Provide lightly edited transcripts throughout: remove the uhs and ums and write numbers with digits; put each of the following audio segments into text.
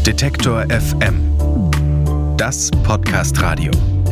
Detektor FM. Das Podcast-Radio.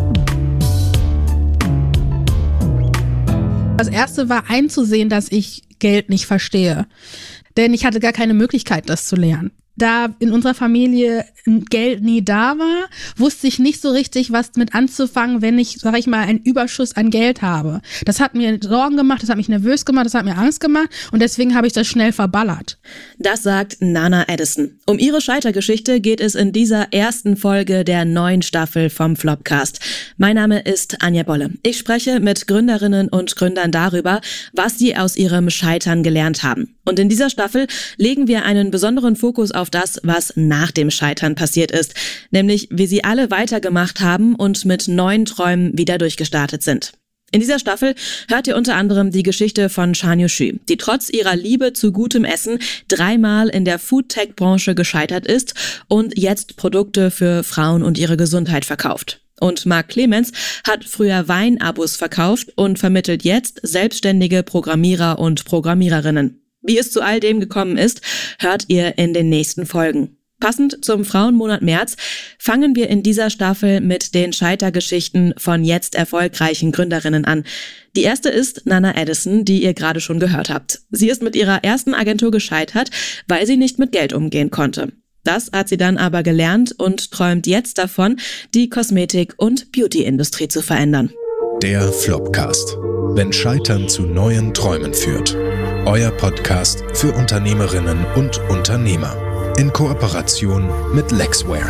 Das erste war einzusehen, dass ich Geld nicht verstehe. Denn ich hatte gar keine Möglichkeit, das zu lernen. Da in unserer Familie Geld nie da war, wusste ich nicht so richtig, was mit anzufangen, wenn ich, sag ich mal, einen Überschuss an Geld habe. Das hat mir Sorgen gemacht, das hat mich nervös gemacht, das hat mir Angst gemacht und deswegen habe ich das schnell verballert. Das sagt Nana Addison. Um ihre Scheitergeschichte geht es in dieser ersten Folge der neuen Staffel vom Flopcast. Mein Name ist Anja Bolle. Ich spreche mit Gründerinnen und Gründern darüber, was sie aus ihrem Scheitern gelernt haben. Und in dieser Staffel legen wir einen besonderen Fokus auf das, was nach dem Scheitern passiert ist, nämlich wie sie alle weitergemacht haben und mit neuen Träumen wieder durchgestartet sind. In dieser Staffel hört ihr unter anderem die Geschichte von Shan Yuxu, die trotz ihrer Liebe zu gutem Essen 3-mal in der Food-Tech-Branche gescheitert ist und jetzt Produkte für Frauen und ihre Gesundheit verkauft. Und Marc Clemens hat früher Weinabos verkauft und vermittelt jetzt selbstständige Programmierer und Programmiererinnen. Wie es zu all dem gekommen ist, hört ihr in den nächsten Folgen. Passend zum Frauenmonat März fangen wir in dieser Staffel mit den Scheitergeschichten von jetzt erfolgreichen Gründerinnen an. Die erste ist Nana Addison, die ihr gerade schon gehört habt. Sie ist mit ihrer ersten Agentur gescheitert, weil sie nicht mit Geld umgehen konnte. Das hat sie dann aber gelernt und träumt jetzt davon, die Kosmetik- und Beauty-Industrie zu verändern. Der Flopcast. Wenn Scheitern zu neuen Träumen führt. Euer Podcast für Unternehmerinnen und Unternehmer. In Kooperation mit Lexware.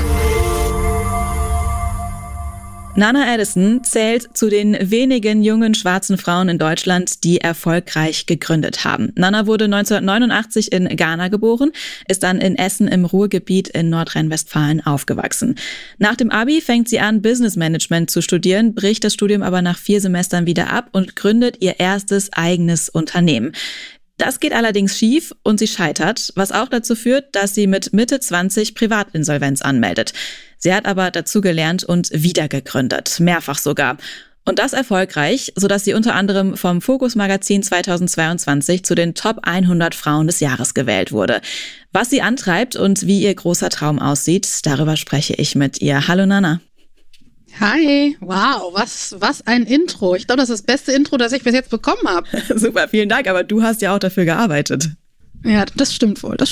Nana Addison zählt zu den wenigen jungen schwarzen Frauen in Deutschland, die erfolgreich gegründet haben. Nana wurde 1989 in Ghana geboren, ist dann in Essen im Ruhrgebiet in Nordrhein-Westfalen aufgewachsen. Nach dem Abi fängt sie an, Business Management zu studieren, bricht das Studium aber nach 4 Semestern wieder ab und gründet ihr erstes eigenes Unternehmen. Das geht allerdings schief und sie scheitert, was auch dazu führt, dass sie mit Mitte 20 Privatinsolvenz anmeldet. Sie hat aber dazu gelernt und wieder gegründet, mehrfach sogar. Und das erfolgreich, sodass sie unter anderem vom Focus Magazin 2022 zu den Top 100 Frauen des Jahres gewählt wurde. Was sie antreibt und wie ihr großer Traum aussieht, darüber spreche ich mit ihr. Hallo Nana. Hi, wow, was ein Intro. Ich glaube, das ist das beste Intro, das ich bis jetzt bekommen habe. Super, vielen Dank, aber du hast ja auch dafür gearbeitet. Ja, das stimmt wohl.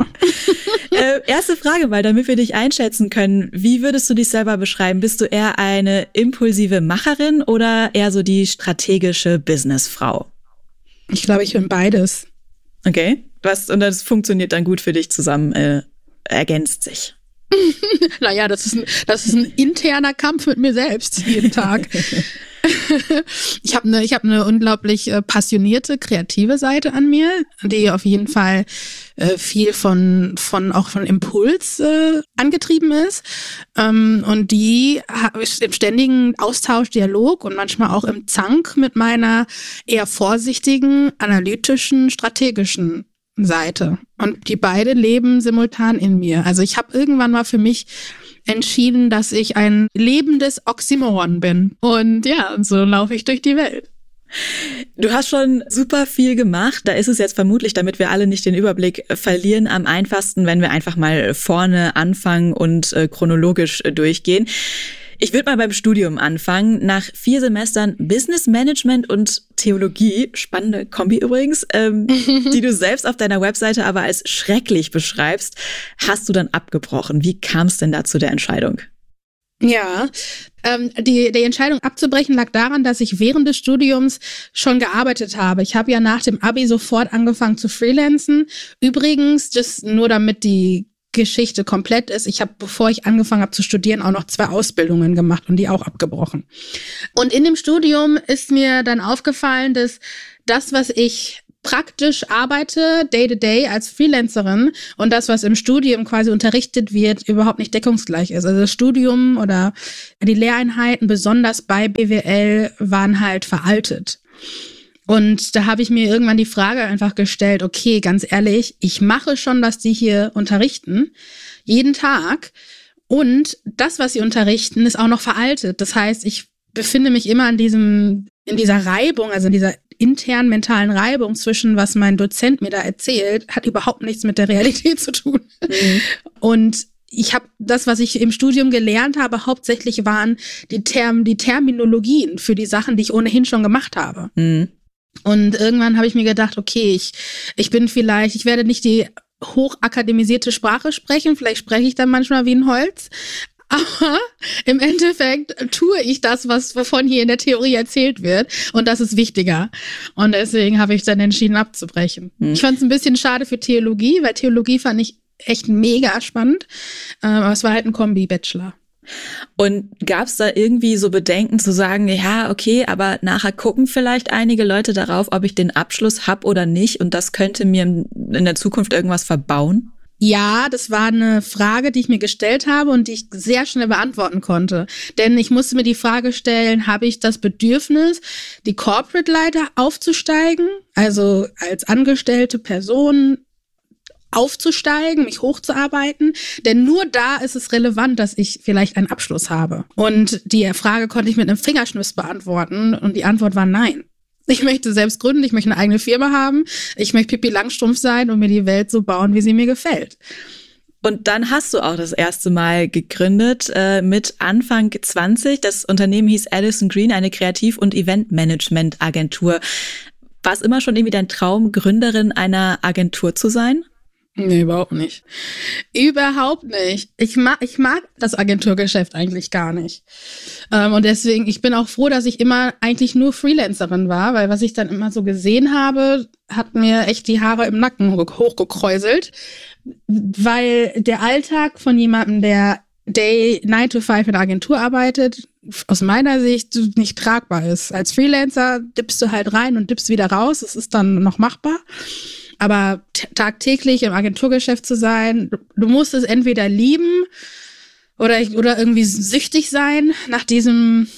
Erste Frage mal, damit wir dich einschätzen können. Wie würdest du dich selber beschreiben? Bist du eher eine impulsive Macherin oder eher so die strategische Businessfrau? Ich glaube, ich bin beides. Okay, und das funktioniert dann gut für dich zusammen, ergänzt sich. Naja, das ist ein interner Kampf mit mir selbst jeden Tag. Ich habe eine unglaublich passionierte, kreative Seite an mir, die auf jeden Fall viel von Impuls angetrieben ist. Und die ist im ständigen Austausch, Dialog und manchmal auch im Zank mit meiner eher vorsichtigen, analytischen, strategischen Seite. Und die beide leben simultan in mir. Also ich habe irgendwann mal für mich entschieden, dass ich ein lebendes Oxymoron bin. Und ja, so laufe ich durch die Welt. Du hast schon super viel gemacht. Da ist es jetzt vermutlich, damit wir alle nicht den Überblick verlieren, am einfachsten, wenn wir einfach mal vorne anfangen und chronologisch durchgehen. Ich würde mal beim Studium anfangen. Nach 4 Semestern Business Management und Theologie, spannende Kombi übrigens, die du selbst auf deiner Webseite aber als schrecklich beschreibst, hast du dann abgebrochen. Wie kam es denn da zu der Entscheidung? Ja, die Entscheidung abzubrechen lag daran, dass ich während des Studiums schon gearbeitet habe. Ich habe ja nach dem Abi sofort angefangen zu freelancen. Übrigens, das nur damit die Geschichte komplett ist. Ich habe, bevor ich angefangen habe zu studieren, auch noch 2 Ausbildungen gemacht und die auch abgebrochen. Und in dem Studium ist mir dann aufgefallen, dass das, was ich praktisch arbeite, day to day als Freelancerin und das, was im Studium quasi unterrichtet wird, überhaupt nicht deckungsgleich ist. Also das Studium oder die Lehreinheiten, besonders bei BWL, waren halt veraltet. Und da habe ich mir irgendwann die Frage einfach gestellt, okay, ganz ehrlich, ich mache schon, was die hier unterrichten, jeden Tag. Und das, was sie unterrichten, ist auch noch veraltet. Das heißt, ich befinde mich immer in dieser Reibung, also in dieser internen mentalen Reibung zwischen, was mein Dozent mir da erzählt, hat überhaupt nichts mit der Realität zu tun. Und ich habe das, was ich im Studium gelernt habe, hauptsächlich waren die Terminologien für die Sachen, die ich ohnehin schon gemacht habe. Mhm. Und irgendwann habe ich mir gedacht, okay, ich werde nicht die hochakademisierte Sprache sprechen, vielleicht spreche ich dann manchmal wie ein Holz, aber im Endeffekt tue ich das, wovon hier in der Theorie erzählt wird, und das ist wichtiger. Und deswegen habe ich dann entschieden, abzubrechen. Ich fand es ein bisschen schade für Theologie, weil Theologie fand ich echt mega spannend, aber es war halt ein Kombi-Bachelor. Und gab es da irgendwie so Bedenken zu sagen, ja, okay, aber nachher gucken vielleicht einige Leute darauf, ob ich den Abschluss habe oder nicht, und das könnte mir in der Zukunft irgendwas verbauen? Ja, das war eine Frage, die ich mir gestellt habe und die ich sehr schnell beantworten konnte. Denn ich musste mir die Frage stellen, habe ich das Bedürfnis, die Corporate-Leiter aufzusteigen, also als angestellte Person aufzusteigen, mich hochzuarbeiten? Denn nur da ist es relevant, dass ich vielleicht einen Abschluss habe. Und die Frage konnte ich mit einem Fingerschnips beantworten und die Antwort war nein. Ich möchte selbst gründen, ich möchte eine eigene Firma haben, ich möchte Pippi Langstrumpf sein und mir die Welt so bauen, wie sie mir gefällt. Und dann hast du auch das erste Mal gegründet, mit Anfang 20. Das Unternehmen hieß Addison Green, eine Kreativ- und Eventmanagement-Agentur. War es immer schon irgendwie dein Traum, Gründerin einer Agentur zu sein? Nee, überhaupt nicht. Überhaupt nicht. Ich mag das Agenturgeschäft eigentlich gar nicht. Und deswegen, ich bin auch froh, dass ich immer eigentlich nur Freelancerin war, weil was ich dann immer so gesehen habe, hat mir echt die Haare im Nacken hochgekräuselt. Weil der Alltag von jemandem, der 9 to 5 in der Agentur arbeitet, aus meiner Sicht nicht tragbar ist. Als Freelancer dippst du halt rein und dippst wieder raus. Das ist dann noch machbar. Aber tagtäglich im Agenturgeschäft zu sein, du musst es entweder lieben oder irgendwie süchtig sein nach dieser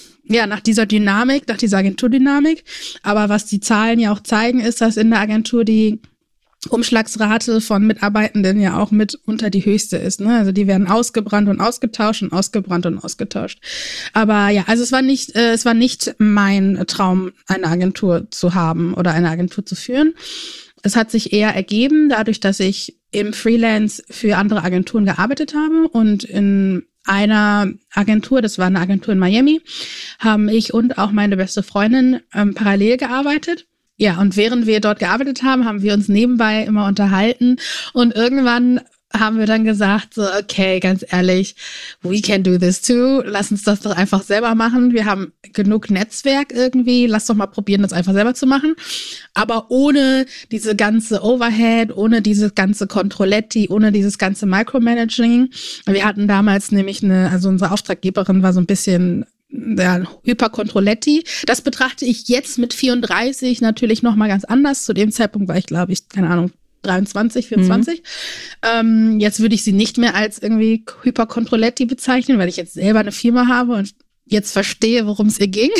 Dynamik, nach dieser Agenturdynamik. Aber was die Zahlen ja auch zeigen, ist, dass in der Agentur die Umschlagsrate von Mitarbeitenden ja auch mit unter die höchste ist, ne? Also die werden ausgebrannt und ausgetauscht und ausgebrannt und ausgetauscht. Aber ja, also es war nicht mein Traum, eine Agentur zu haben oder eine Agentur zu führen. Es hat sich eher ergeben, dadurch, dass ich im Freelance für andere Agenturen gearbeitet habe und in einer Agentur, das war eine Agentur in Miami, haben ich und auch meine beste Freundin parallel gearbeitet. Ja, und während wir dort gearbeitet haben, haben wir uns nebenbei immer unterhalten und irgendwann haben wir dann gesagt, so, okay, ganz ehrlich, we can do this too. Lass uns das doch einfach selber machen. Wir haben genug Netzwerk irgendwie. Lass doch mal probieren, das einfach selber zu machen. Aber ohne diese ganze Overhead, ohne dieses ganze Controletti, ohne dieses ganze Micromanaging. Wir hatten damals nämlich unsere Auftraggeberin war so ein bisschen Hypercontroletti. Das betrachte ich jetzt mit 34 natürlich nochmal ganz anders. Zu dem Zeitpunkt war ich, glaube ich, keine Ahnung, 23, 24. Jetzt würde ich sie nicht mehr als irgendwie Hypercontroletti bezeichnen, weil ich jetzt selber eine Firma habe und jetzt verstehe, worum es ihr ging.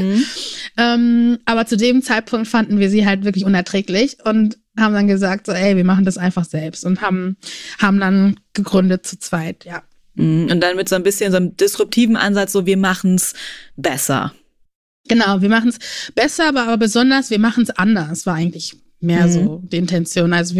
Aber zu dem Zeitpunkt fanden wir sie halt wirklich unerträglich und haben dann gesagt, so, ey, wir machen das einfach selbst und haben dann gegründet zu zweit, ja. Und dann mit so ein bisschen so einem disruptiven Ansatz, so wir machen's besser. Genau, wir machen's besser, aber besonders, wir machen's anders, war eigentlich mehr so die Intention. Also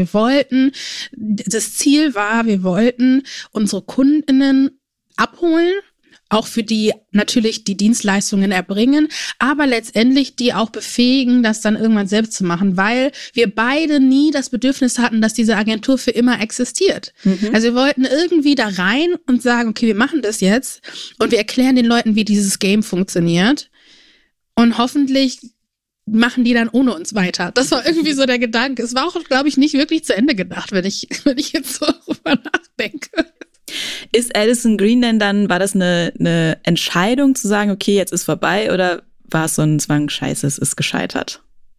das Ziel war, wir wollten unsere KundInnen abholen, auch für die natürlich die Dienstleistungen erbringen, aber letztendlich die auch befähigen, das dann irgendwann selbst zu machen, weil wir beide nie das Bedürfnis hatten, dass diese Agentur für immer existiert. Also wir wollten irgendwie da rein und sagen, okay, wir machen das jetzt und wir erklären den Leuten, wie dieses Game funktioniert und hoffentlich machen die dann ohne uns weiter. Das war irgendwie so der Gedanke. Es war auch, glaube ich, nicht wirklich zu Ende gedacht, wenn ich jetzt so drüber nachdenke. Ist Addison Green denn dann, war das eine Entscheidung zu sagen, okay, jetzt ist vorbei, oder war es so ein Zwang, scheiße, es ist gescheitert?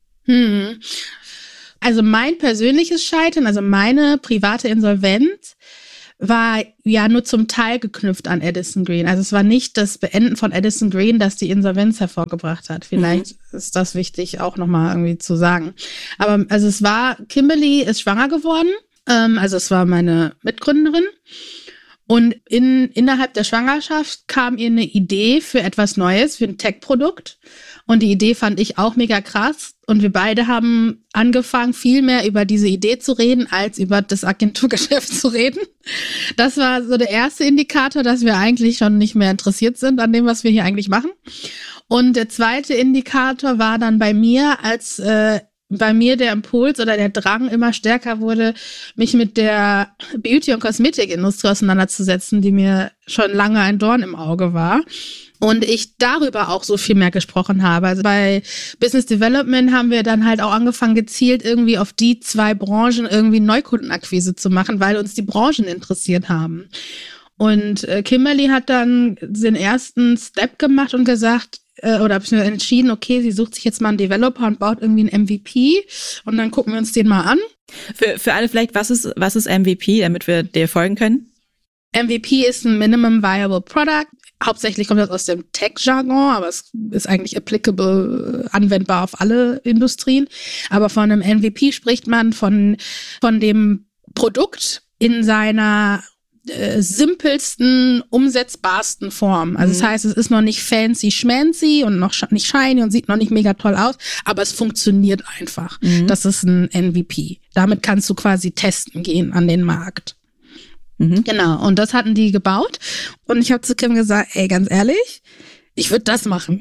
Also mein persönliches Scheitern, also meine private Insolvenz, war ja nur zum Teil geknüpft an Addison Green. Also es war nicht das Beenden von Addison Green, das die Insolvenz hervorgebracht hat. Vielleicht ist das wichtig auch nochmal irgendwie zu sagen. Aber also Kimberly ist schwanger geworden. Also es war meine Mitgründerin. Und innerhalb der Schwangerschaft kam ihr eine Idee für etwas Neues, für ein Tech-Produkt. Und die Idee fand ich auch mega krass. Und wir beide haben angefangen, viel mehr über diese Idee zu reden, als über das Agenturgeschäft zu reden. Das war so der erste Indikator, dass wir eigentlich schon nicht mehr interessiert sind an dem, was wir hier eigentlich machen. Und der zweite Indikator war dann bei mir, als bei mir der Impuls oder der Drang immer stärker wurde, mich mit der Beauty- und Kosmetikindustrie auseinanderzusetzen, die mir schon lange ein Dorn im Auge war. Und ich darüber auch so viel mehr gesprochen habe. Also bei Business Development haben wir dann halt auch angefangen, gezielt irgendwie auf die 2 Branchen irgendwie Neukundenakquise zu machen, weil uns die Branchen interessiert haben. Und Kimberly hat dann den ersten Step gemacht und gesagt, oder entschieden, okay, sie sucht sich jetzt mal einen Developer und baut irgendwie einen MVP und dann gucken wir uns den mal an. Für alle vielleicht, was ist MVP, damit wir dir folgen können? MVP ist ein Minimum Viable Product. Hauptsächlich kommt das aus dem Tech-Jargon, aber es ist eigentlich applicable, anwendbar auf alle Industrien. Aber von einem MVP spricht man von dem Produkt in seiner simpelsten, umsetzbarsten Form. Also das heißt, es ist noch nicht fancy schmancy und noch nicht shiny und sieht noch nicht mega toll aus, aber es funktioniert einfach. Das ist ein MVP. Damit kannst du quasi testen gehen an den Markt. Genau, und das hatten die gebaut. Und ich habe zu Kim gesagt, ey, ganz ehrlich, ich würde das machen.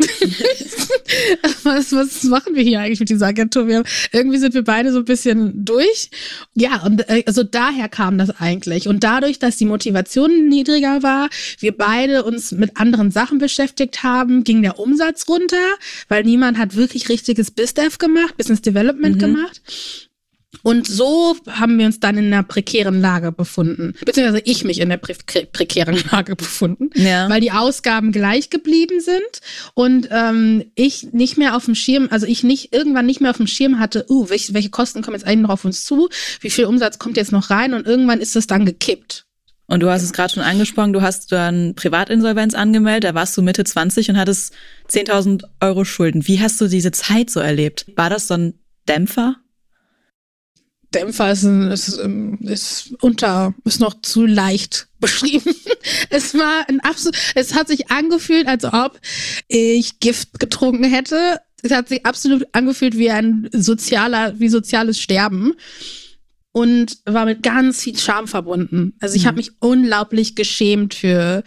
Was machen wir hier eigentlich mit dieser Agentur? Irgendwie sind wir beide so ein bisschen durch. Ja, und also daher kam das eigentlich. Und dadurch, dass die Motivation niedriger war, wir beide uns mit anderen Sachen beschäftigt haben, ging der Umsatz runter, weil niemand hat wirklich richtiges BizDev gemacht, Business Development gemacht. Und so haben wir uns dann in einer prekären Lage befunden, beziehungsweise ich mich in der prekären Lage befunden, weil die Ausgaben gleich geblieben sind und ich nicht mehr auf dem Schirm, also irgendwann nicht mehr auf dem Schirm hatte, welche Kosten kommen jetzt eigentlich noch auf uns zu, wie viel Umsatz kommt jetzt noch rein und irgendwann ist es dann gekippt. Und du hast es gerade schon angesprochen, du hast dann Privatinsolvenz angemeldet, da warst du Mitte 20 und hattest 10.000 Euro Schulden. Wie hast du diese Zeit so erlebt? War das so ein Dämpfer? Dämpfer ist noch zu leicht beschrieben. Es hat sich angefühlt, als ob ich Gift getrunken hätte. Es hat sich absolut angefühlt wie soziales Sterben und war mit ganz viel Scham verbunden. Also ich habe mich unglaublich geschämt für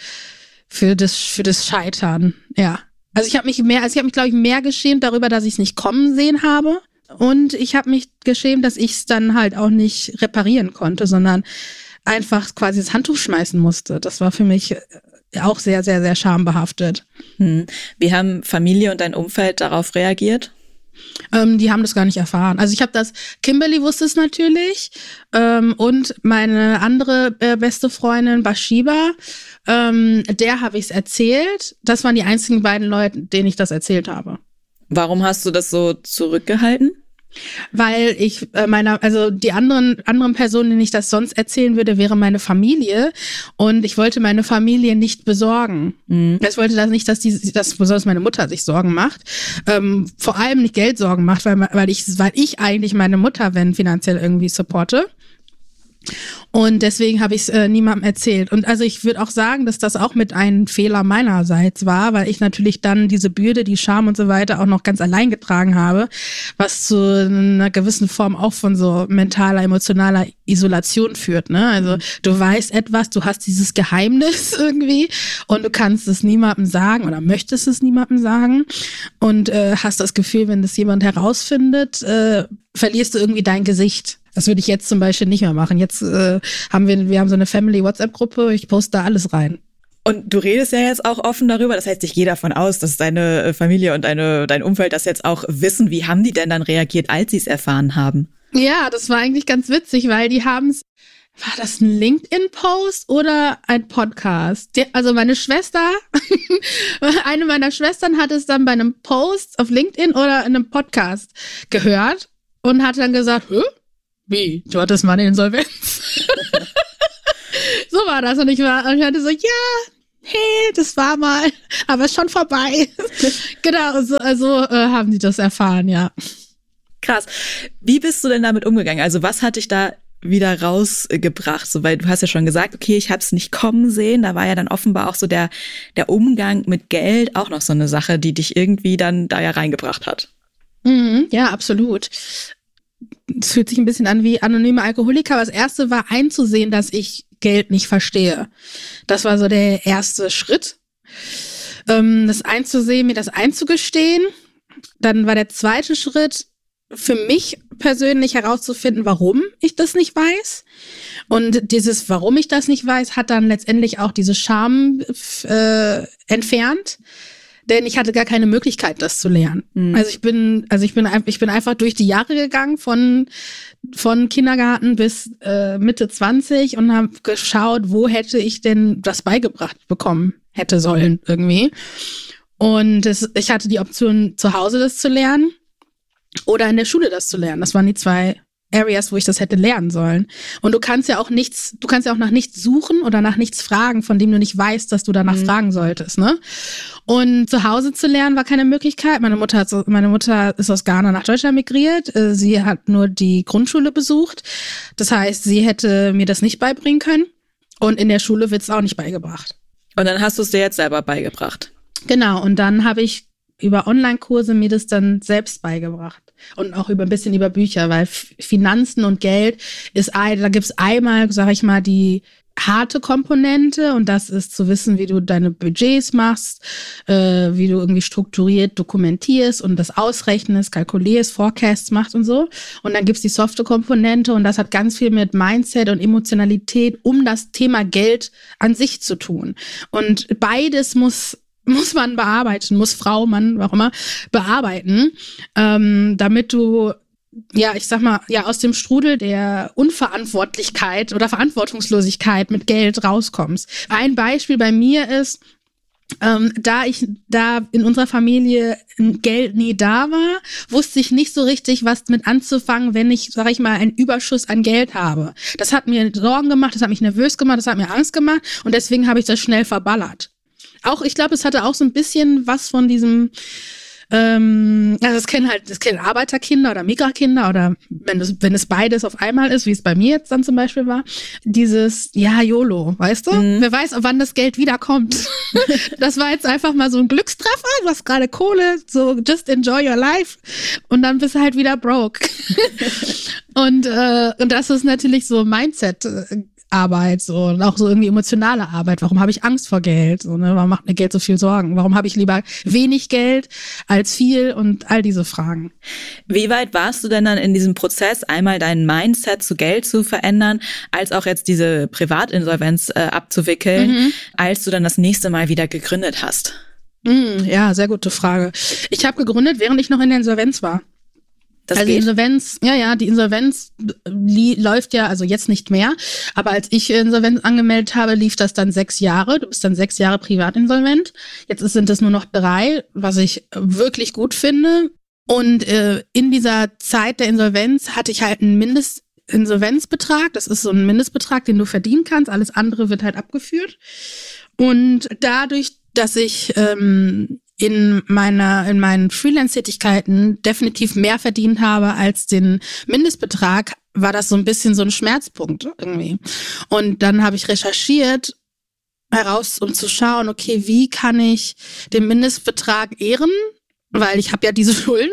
das Scheitern. Ja. Also ich habe mich, glaube ich, mehr geschämt darüber, dass ich es nicht kommen sehen habe. Und ich habe mich geschämt, dass ich es dann halt auch nicht reparieren konnte, sondern einfach quasi das Handtuch schmeißen musste. Das war für mich auch sehr, sehr, sehr schambehaftet. Wie haben Familie und dein Umfeld darauf reagiert? Die haben das gar nicht erfahren. Also Kimberly wusste es natürlich und meine andere beste Freundin Bashiba, der habe ich es erzählt. Das waren die einzigen beiden Leute, denen ich das erzählt habe. Warum hast du das so zurückgehalten? Weil ich die anderen Personen, denen ich das sonst erzählen würde, wäre meine Familie und ich wollte meine Familie nicht besorgen. Ich wollte das nicht, dass besonders meine Mutter sich Sorgen macht, vor allem nicht Geldsorgen macht, weil ich eigentlich meine Mutter, wenn finanziell irgendwie supporte. Und deswegen habe ich es niemandem erzählt. Und also ich würde auch sagen, dass das auch mit einem Fehler meinerseits war, weil ich natürlich dann diese Bürde, die Scham und so weiter auch noch ganz allein getragen habe, was zu einer gewissen Form auch von so mentaler, emotionaler Isolation führt. Ne? Also du weißt etwas, du hast dieses Geheimnis irgendwie und du kannst es niemandem sagen oder möchtest es niemandem sagen und hast das Gefühl, wenn das jemand herausfindet, verlierst du irgendwie dein Gesicht. Das würde ich jetzt zum Beispiel nicht mehr machen. Jetzt haben wir so eine Family-WhatsApp-Gruppe, ich poste da alles rein. Und du redest ja jetzt auch offen darüber, das heißt, ich gehe davon aus, dass deine Familie und dein Umfeld das jetzt auch wissen. Wie haben die denn dann reagiert, als sie es erfahren haben? Ja, das war eigentlich ganz witzig, weil die haben es, war das ein LinkedIn-Post oder ein Podcast? Also meine Schwester, eine meiner Schwestern hat es dann bei einem Post auf LinkedIn oder in einem Podcast gehört und hat dann gesagt, hä? Wie? Du hattest mal eine Insolvenz? So war das. Und ich hatte so, ja, hey, das war mal, aber ist schon vorbei. Genau, so haben die das erfahren, ja. Krass. Wie bist du denn damit umgegangen? Also was hat dich da wieder rausgebracht? So, weil du hast ja schon gesagt, okay, ich habe es nicht kommen sehen. Da war ja dann offenbar auch so der Umgang mit Geld auch noch so eine Sache, die dich irgendwie dann da ja reingebracht hat. Ja, absolut. Es fühlt sich ein bisschen an wie anonyme Alkoholiker. Aber das Erste war einzusehen, dass ich Geld nicht verstehe. Das war so der erste Schritt. Das einzusehen, mir das einzugestehen. Dann war der zweite Schritt, für mich persönlich herauszufinden, warum ich das nicht weiß. Und dieses, warum ich das nicht weiß, hat dann letztendlich auch diese Scham entfernt. Denn ich hatte gar keine Möglichkeit, das zu lernen. Also ich bin einfach durch die Jahre gegangen, von Kindergarten bis Mitte 20 und habe geschaut, wo hätte ich denn das beigebracht bekommen hätte sollen irgendwie. Und ich hatte die Option, zu Hause das zu lernen oder in der Schule das zu lernen. Das waren die zwei Areas, wo ich das hätte lernen sollen. Und du kannst ja auch nach nichts suchen oder nach nichts fragen, von dem du nicht weißt, dass du danach fragen solltest, ne? Und zu Hause zu lernen war keine Möglichkeit. Meine Mutter ist aus Ghana nach Deutschland migriert. Sie hat nur die Grundschule besucht. Das heißt, sie hätte mir das nicht beibringen können. Und in der Schule wird es auch nicht beigebracht. Und dann hast du es dir jetzt selber beigebracht. Genau. Und dann habe ich über Online-Kurse mir das dann selbst beigebracht. Und auch ein bisschen über Bücher, weil Finanzen und Geld da gibt's einmal, sag ich mal, die harte Komponente und das ist zu wissen, wie du deine Budgets machst, wie du irgendwie strukturiert dokumentierst und das ausrechnest, kalkulierst, Forecasts machst und so. Und dann gibt's die softe Komponente und das hat ganz viel mit Mindset und Emotionalität um das Thema Geld an sich zu tun. Und beides muss man bearbeiten, muss Frau, Mann, warum immer, bearbeiten, damit du, aus dem Strudel der Unverantwortlichkeit oder Verantwortungslosigkeit mit Geld rauskommst. Ein Beispiel bei mir ist, da in unserer Familie Geld nie da war, wusste ich nicht so richtig, was mit anzufangen, wenn ich, sag ich mal, einen Überschuss an Geld habe. Das hat mir Sorgen gemacht, das hat mich nervös gemacht, das hat mir Angst gemacht und deswegen habe ich das schnell verballert. Auch, ich glaube, es hatte auch so ein bisschen was von diesem, das kennen Arbeiterkinder oder Migrakinder oder wenn es beides auf einmal ist, wie es bei mir jetzt dann zum Beispiel war, dieses, YOLO, weißt du? Wer weiß, wann das Geld wiederkommt. Das war jetzt einfach mal so ein Glückstreffer, du hast gerade Kohle, so just enjoy your life und dann bist du halt wieder broke. Und das ist natürlich so Mindset Arbeit, so, und auch so irgendwie emotionale Arbeit. Warum habe ich Angst vor Geld? So, ne? Warum macht mir Geld so viel Sorgen? Warum habe ich lieber wenig Geld als viel und all diese Fragen? Wie weit warst du denn dann in diesem Prozess, einmal dein Mindset zu Geld zu verändern, als auch jetzt diese Privatinsolvenz abzuwickeln, als du dann das nächste Mal wieder gegründet hast? Ja, sehr gute Frage. Ich habe gegründet, während ich noch in der Insolvenz war. Die Insolvenz läuft ja, also jetzt nicht mehr, aber als ich Insolvenz angemeldet habe, lief das dann 6 Jahre. Du bist dann 6 Jahre privatinsolvent. Jetzt sind es nur noch 3, was ich wirklich gut finde. Und in dieser Zeit der Insolvenz hatte ich halt einen Mindestinsolvenzbetrag. Das ist so ein Mindestbetrag, den du verdienen kannst. Alles andere wird halt abgeführt. Und dadurch, dass ich in meinen Freelance-Tätigkeiten definitiv mehr verdient habe als den Mindestbetrag, war das so ein bisschen so ein Schmerzpunkt irgendwie. Und dann habe ich recherchiert, um zu schauen, okay, wie kann ich den Mindestbetrag ehren? Weil ich habe ja diese Schulden.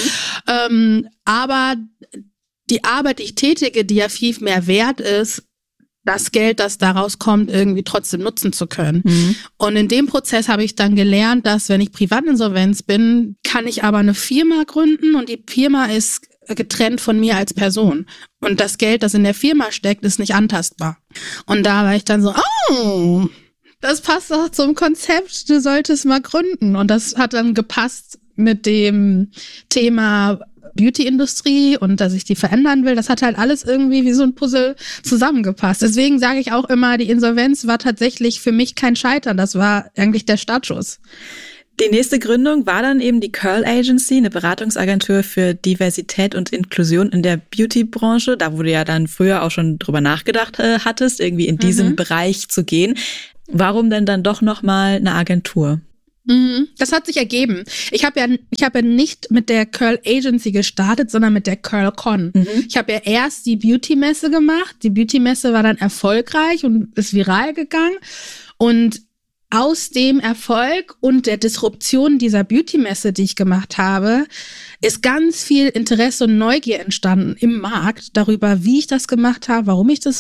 Aber die Arbeit, die ich tätige, die ja viel mehr wert ist, das Geld, das daraus kommt, irgendwie trotzdem nutzen zu können. Und in dem Prozess habe ich dann gelernt, dass wenn ich Privatinsolvenz bin, kann ich aber eine Firma gründen und die Firma ist getrennt von mir als Person. Und das Geld, das in der Firma steckt, ist nicht antastbar. Und da war ich dann so, das passt doch zum Konzept, du solltest mal gründen. Und das hat dann gepasst mit dem Thema Beauty-Industrie und dass ich die verändern will, das hat halt alles irgendwie wie so ein Puzzle zusammengepasst. Deswegen sage ich auch immer, die Insolvenz war tatsächlich für mich kein Scheitern, das war eigentlich der Startschuss. Die nächste Gründung war dann eben die Curl Agency, eine Beratungsagentur für Diversität und Inklusion in der Beauty-Branche, da wo du ja dann früher auch schon drüber nachgedacht hattest, irgendwie in diesen Bereich zu gehen. Warum denn dann doch nochmal eine Agentur? Das hat sich ergeben. Ich habe ja nicht mit der Curl Agency gestartet, sondern mit der CurlCon. Ich habe ja erst die Beauty-Messe gemacht. Die Beauty-Messe war dann erfolgreich und ist viral gegangen. Und aus dem Erfolg und der Disruption dieser Beauty-Messe, die ich gemacht habe, ist ganz viel Interesse und Neugier entstanden im Markt darüber, wie ich das gemacht habe, warum ich das